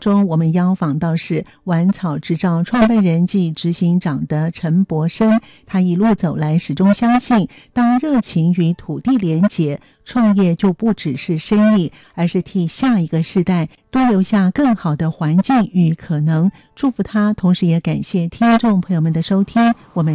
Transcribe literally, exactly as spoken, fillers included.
中，我们邀访到是玩草制造创办人暨执行长的陈柏生。他一路走来，始终相信，当热情与土地连结，创业就不只是生意，而是替下一个世代多留下更好的环境与可能。祝福他，同时也感谢听众朋友们的收听。我们